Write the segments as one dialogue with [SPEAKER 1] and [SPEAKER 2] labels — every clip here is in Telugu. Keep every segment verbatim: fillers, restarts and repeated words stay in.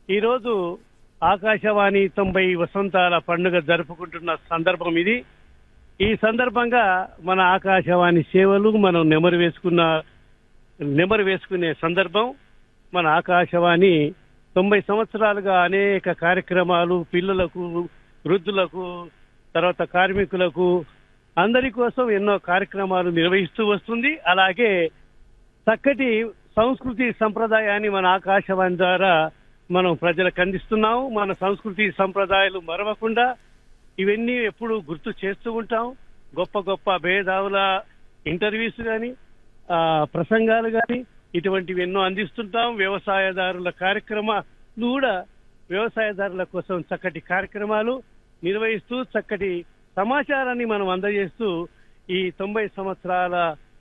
[SPEAKER 1] ఈరోజు ఆకాశవాణి తొంభై వసంతాల పండుగ జరుపుకుంటున్న సందర్భం ఇది. ఈ సందర్భంగా మన ఆకాశవాణి సేవలు మనం నెమరు వేసుకున్న నెమరు వేసుకునే సందర్భం. మన ఆకాశవాణి తొంభై సంవత్సరాలుగా అనేక కార్యక్రమాలు పిల్లలకు, వృద్ధులకు, తర్వాత కార్మికులకు, అందరి కోసం ఎన్నో కార్యక్రమాలు నిర్వహిస్తూ వస్తుంది. అలాగే చక్కటి సంస్కృతి సంప్రదాయాన్ని మన ఆకాశవాణి ద్వారా మనం ప్రజలకు అందిస్తున్నాం. మన సంస్కృతి సంప్రదాయాలు మరవకుండా ఇవన్నీ ఎప్పుడు గుర్తు చేస్తూ ఉంటాం. గొప్ప గొప్ప భేదావుల ఇంటర్వ్యూస్ కానీ, ప్రసంగాలు కానీ ఇటువంటివి ఎన్నో అందిస్తుంటాం. వ్యవసాయదారుల కార్యక్రమాలు కూడా వ్యవసాయదారుల కోసం చక్కటి కార్యక్రమాలు నిర్వహిస్తూ చక్కటి సమాచారాన్ని మనం అందజేస్తూ ఈ తొంభై సంవత్సరాల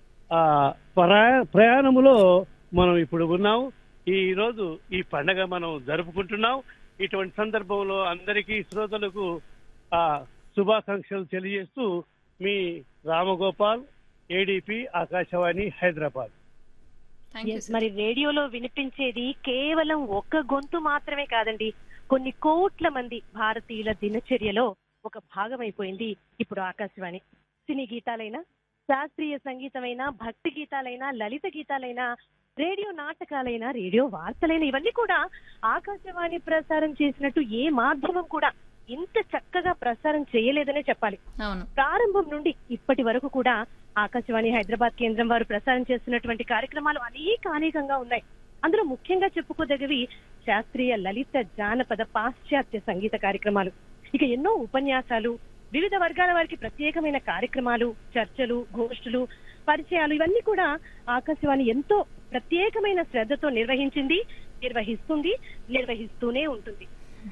[SPEAKER 1] ప్రయాణములో మనం ఇప్పుడు ఉన్నాం. ఈ రోజు ఈ పండగ మనం జరుపుకుంటున్నాం. ఇటువంటి సందర్భంలో అందరికీ శ్రోతలకు ఆ శుభాకాంక్షలు తెలియజేస్తూ మీ రామగోపాల్, ఏడీపీ, ఆకాశవాణి, హైదరాబాద్.
[SPEAKER 2] మరి రేడియోలో వినిపించేది కేవలం ఒక్క గొంతు మాత్రమే కాదండి, కొన్ని కోట్ల మంది భారతీయుల దినచర్యలో ఒక భాగమైపోయింది ఇప్పుడు ఆకాశవాణి. సినీ గీతాలైనా, శాస్త్రీయ సంగీతమైనా, భక్తి గీతాలైనా, లలిత గీతాలైనా, రేడియో నాటకాలైనా, రేడియో వార్తలైనా ఇవన్నీ కూడా ఆకాశవాణి ప్రసారం చేసినట్టు ఏ మాధ్యమం కూడా ఇంత చక్కగా ప్రసారం చేయలేదనే చెప్పాలి. ప్రారంభం నుండి ఇప్పటి వరకు కూడా ఆకాశవాణి హైదరాబాద్ కేంద్రం వారు ప్రసారం చేస్తున్నటువంటి కార్యక్రమాలు అనేక అనేకంగా ఉన్నాయి. అందులో ముఖ్యంగా చెప్పుకోదగినవి శాస్త్రీయ, లలిత, జానపద, పాశ్చాత్య సంగీత కార్యక్రమాలు. ఇక ఎన్నో ఉపన్యాసాలు, వివిధ వర్గాల వారికి ప్రత్యేకమైన కార్యక్రమాలు, చర్చలు, గోష్ఠులు, పరిచయాలు ఇవన్నీ కూడా ఆకాశవాణి ఎంతో ప్రత్యేకమైన శ్రద్ధతో నిర్వహించింది, నిర్వహిస్తుంది, నిర్వహిస్తూనే ఉంటుంది.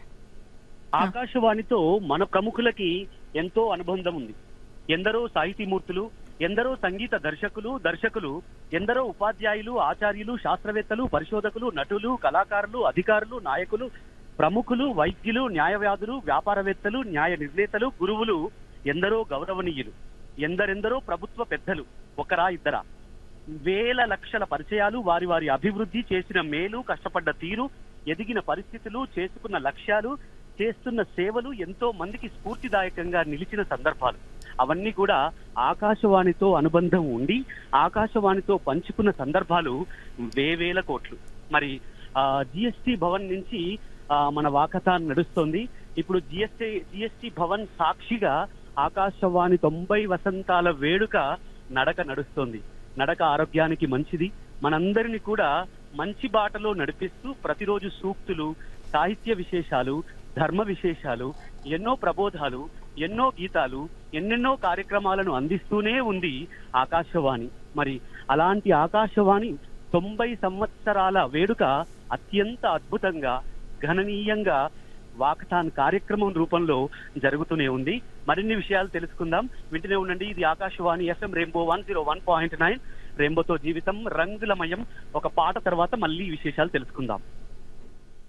[SPEAKER 3] ఆకాశవాణితో మన ప్రముఖులకి ఎంతో అనుబంధం ఉంది. ఎందరో సాహితీమూర్తులు, ఎందరో సంగీత దర్శకులు దర్శకులు ఎందరో ఉపాధ్యాయులు, ఆచార్యులు, శాస్త్రవేత్తలు, పరిశోధకులు, నటులు, కళాకారులు, అధికారులు, నాయకులు, ప్రముఖులు, వైద్యులు, న్యాయవాదులు, వ్యాపారవేత్తలు, న్యాయ నిర్ణేతలు, గురువులు, ఎందరో గౌరవనీయులు, ఎందరెందరో ప్రభుత్వ పెద్దలు, ఒకరా ఇద్దరా, వేల లక్షల పరిచయాలు, వారి వారి అభివృద్ధి, చేసిన మేలు, కష్టపడ్డ తీరు, ఎదిగిన పరిస్థితులు, చేసుకున్న లక్ష్యాలు, చేస్తున్న సేవలు ఎంతో మందికి స్ఫూర్తిదాయకంగా నిలిచిన సందర్భాలు అవన్నీ కూడా ఆకాశవాణితో అనుబంధం ఉండి ఆకాశవాణితో పంచుకున్న సందర్భాలు వేవేల కోట్లు. మరి ఆ జిఎస్టి భవన్ నుంచి ఆ మన వాకథాన్ నడుస్తోంది. ఇప్పుడు జిఎస్టి జిఎస్టి భవన్ సాక్షిగా ఆకాశవాణి తొంభై వసంతాల వేడుక నడక నడుస్తోంది. నడక ఆరోగ్యానికి మంచిది. మనందరినీ కూడా మంచి బాటలో నడిపిస్తూ ప్రతిరోజు సూక్తులు, సాహిత్య విశేషాలు, ధర్మ విశేషాలు, ఎన్నో ప్రబోధాలు, ఎన్నో గీతాలు, ఎన్నెన్నో కార్యక్రమాలను అందిస్తూనే ఉంది ఆకాశవాణి. మరి అలాంటి ఆకాశవాణి తొంభై సంవత్సరాల వేడుక అత్యంత అద్భుతంగా, గణనీయంగా వాకథాన్ కార్యక్రమం రూపంలో జరుగుతూనే ఉంది. మరిన్ని విషయాలు తెలుసుకుందాం. వింటూనే ఉండండి. ఇది Akashvani FM rainbow one zero one point nine. రెయిన్బోతో జీవితం రంగులమయం. ఒక పాట తర్వాత మళ్ళీ విశేషాలు తెలుసుకుందాం.